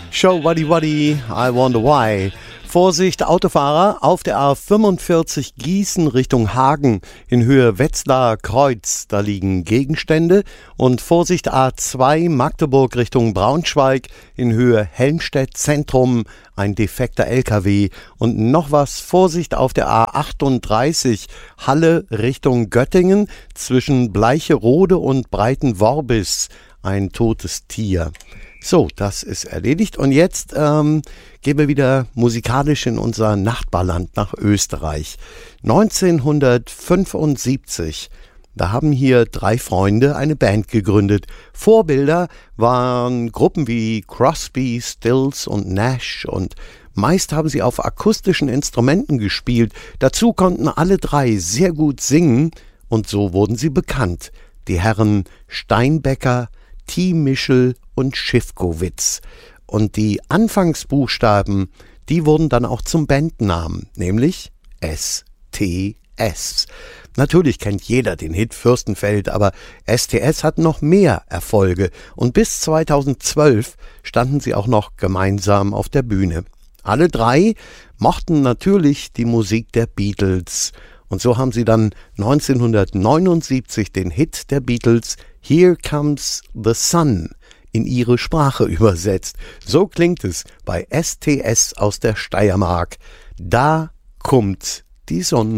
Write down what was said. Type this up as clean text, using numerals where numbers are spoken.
Show Waddy Waddy, I Wonder Why. Vorsicht, Autofahrer, auf der A45 Gießen Richtung Hagen in Höhe Wetzlar Kreuz, da liegen Gegenstände. Und Vorsicht, A2 Magdeburg Richtung Braunschweig in Höhe Helmstedt Zentrum, ein defekter LKW. Und noch was, Vorsicht auf der A38 Halle Richtung Göttingen zwischen Bleicherode und Breitenworbis, ein totes Tier. So, das ist erledigt und jetzt gehen wir wieder musikalisch in unser Nachbarland nach Österreich. 1975, da haben hier 3 Freunde eine Band gegründet. Vorbilder waren Gruppen wie Crosby, Stills und Nash und meist haben sie auf akustischen Instrumenten gespielt. Dazu konnten alle 3 sehr gut singen und so wurden sie bekannt. Die Herren Steinbecker, T. Mischel und Schiffkowitz. Und die Anfangsbuchstaben, die wurden dann auch zum Bandnamen, nämlich STS. Natürlich kennt jeder den Hit Fürstenfeld, aber STS hat noch mehr Erfolge und bis 2012 standen sie auch noch gemeinsam auf der Bühne. Alle 3 mochten natürlich die Musik der Beatles und so haben sie dann 1979 den Hit der Beatles Here Comes the Sun in ihre Sprache übersetzt. So klingt es bei STS aus der Steiermark. Da kommt die Sonne.